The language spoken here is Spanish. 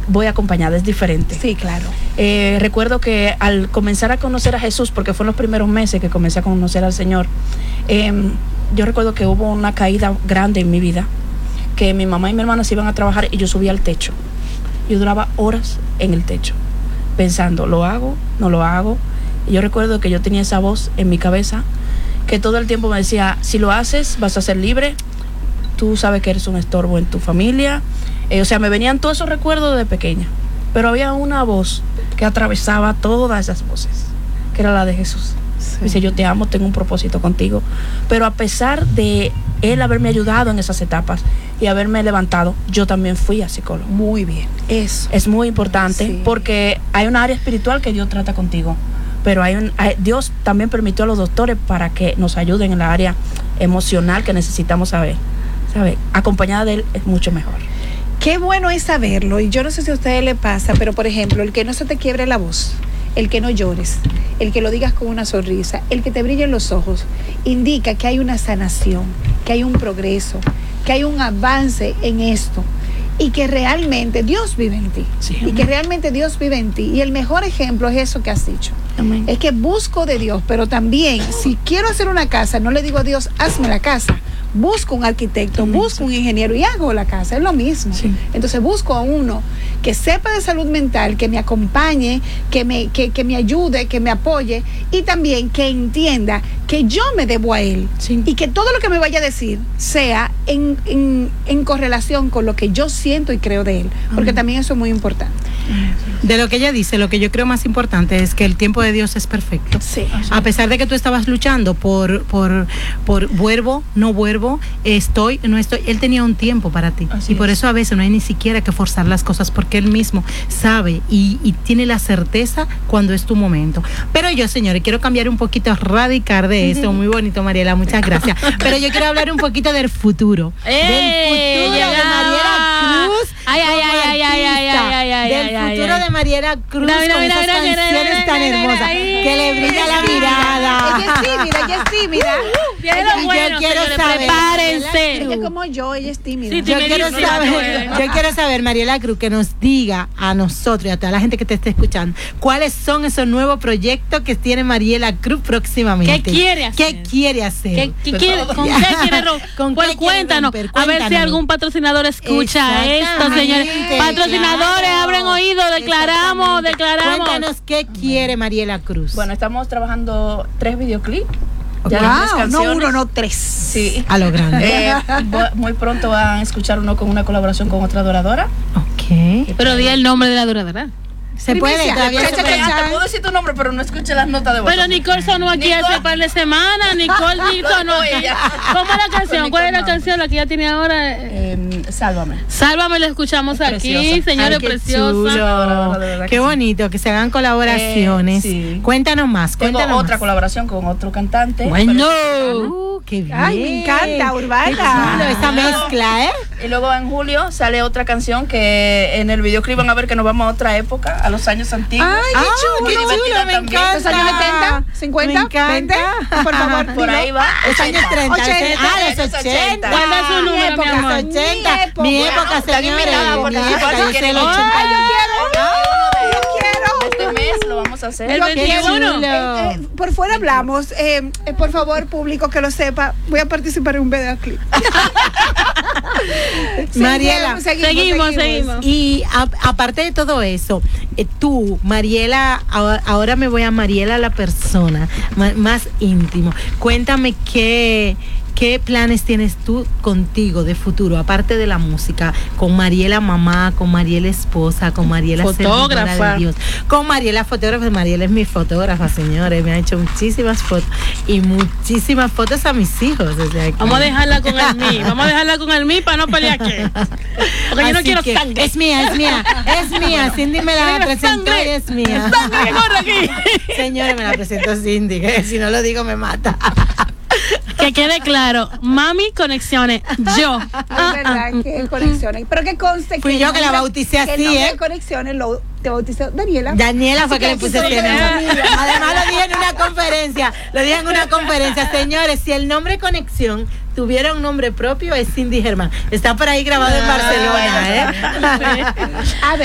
voy acompañada, es diferente. Sí, claro. Recuerdo que al comenzar a conocer a Jesús, porque fue en los primeros meses que comencé a conocer al Señor, yo recuerdo que hubo una caída grande en mi vida, que mi mamá y mi hermana se iban a trabajar y yo subía al techo. Yo duraba horas en el techo, pensando, ¿lo hago? ¿No lo hago? Y yo recuerdo que yo tenía esa voz en mi cabeza, que todo el tiempo me decía, si lo haces, vas a ser libre, tú sabes que eres un estorbo en tu familia. O sea, me venían todos esos recuerdos de pequeña, pero había una voz que atravesaba todas esas voces, que era la de Jesús. Sí. Dice, yo te amo, tengo un propósito contigo. Pero a pesar de Él haberme ayudado en esas etapas y haberme levantado, yo también fui a psicólogo. Muy bien. Eso es muy importante, sí, porque hay una área espiritual que Dios trata contigo, pero Dios también permitió a los doctores para que nos ayuden en la área emocional que necesitamos saber. Acompañada de Él es mucho mejor. Qué bueno es saberlo, y yo no sé si a ustedes les pasa, pero por ejemplo, el que no se te quiebre la voz, el que no llores, el que lo digas con una sonrisa, el que te brillen los ojos, indica que hay una sanación, que hay un progreso, que hay un avance en esto, y que realmente Dios vive en ti. Sí, y que realmente Dios vive en ti. Y el mejor ejemplo es eso que has dicho. Amén. Es que busco de Dios, pero también, si quiero hacer una casa, no le digo a Dios, hazme la casa. Busco un arquitecto, busco un ingeniero y hago la casa, es lo mismo. Sí. Entonces busco a uno que sepa de salud mental, que me acompañe, que me ayude, que me apoye, y también que entienda que yo me debo a él. Sí. Y que todo lo que me vaya a decir sea en correlación con lo que yo siento y creo de él, porque también eso es muy importante. De lo que ella dice, lo que yo creo más importante es que el tiempo de Dios es perfecto. Sí. A pesar de que tú estabas luchando por vuelvo, no vuelvo, estoy, no estoy, Él tenía un tiempo para ti. Así y por eso a veces no hay ni siquiera que forzar las cosas, porque Él mismo sabe y tiene la certeza cuando es tu momento. Pero yo, señores, quiero cambiar un poquito, radicar de esto. Muy bonito, Mariela, muchas gracias. Pero yo quiero hablar un poquito del futuro. Del futuro de Mariela Cruz. Del futuro de Mariela Cruz con esas canciones tan hermosas que le brilla la mirada. Ella es tímida. Yo quiero saber, prepárense. Ella es como yo, ella es tímida. Sí, yo quiero saber, Mariela Cruz, que nos diga a nosotros y a toda la gente que te esté escuchando, ¿cuáles son esos nuevos proyectos que tiene Mariela Cruz próximamente? ¿Qué quiere hacer? ¿Qué quiere hacer? ¿Con qué quiere romper? Pues cuéntanos, a ver si algún patrocinador escucha esto, señores. Patrocinadores, abren oído, declaramos. Cuéntanos qué quiere Mariela Cruz. Bueno, estamos trabajando 3 videoclips. Wow, no 1, no 3. Sí. A lo grande. Muy pronto van a escuchar uno con una colaboración con otra adoradora. Ok. Pero di el nombre de la adoradora. Se puede, todavía se puede. Te puedo decir tu nombre, pero no escuché las notas de voz. Pero Nicole sonó aquí hace par de semanas. Nicole sonó. ¿Cómo es la canción? ¿Cuál es la canción? La que ella tiene ahora. Sálvame. Sálvame, la escuchamos aquí, señores, preciosa. Qué bonito, que se hagan colaboraciones. Sí. Cuéntanos más. Tengo otra colaboración con otro cantante. Bueno. Qué bien. Ay, me encanta, Urbana. Esa mezcla, ¿eh? Y luego en julio sale otra canción que en el videoclip van a ver que nos vamos a otra época, a los años antiguos. Ay, qué chulo, me encanta. ¿Los años 70? ¿50? 20, por favor. Por ahí va. Los años 30. Los 80. ¿Cuál es su número, mi amor? 80. Mi época, señores. Yo quiero. Este mes lo vamos a hacer. El 21. Por fuera hablamos. Por favor, público que lo sepa, voy a participar en un videoclip. Mariela, seguimos. Y aparte de todo eso, tú, Mariela, ahora me voy a Mariela la persona, más íntimo. Cuéntame ¿qué planes tienes tú contigo de futuro, aparte de la música? Con Mariela mamá, con Mariela esposa, con Mariela fotógrafa de Dios, con Mariela fotógrafa. Mariela es mi fotógrafa, señores, me ha hecho muchísimas fotos y muchísimas fotos a mis hijos. O sea, vamos a dejarla con el mí para no pelear aquí. Porque yo no quiero sangre. Es mía. Cindy me la presentó y es mía. Sangre que corre aquí. Señores, me la presentó Cindy, que si no lo digo me mata. Que quede claro, mami, conexiones, yo. Es verdad que conexiones. Pero que conste fui yo que la bauticé así, ¿eh? Conexiones te bautizó Daniela. Daniela fue que le puse este nombre. Además lo dije en una conferencia. Señores, si el nombre Conexión tuviera un nombre propio, es Cindy Germán. Está por ahí grabado en Barcelona, ¿eh? A ver.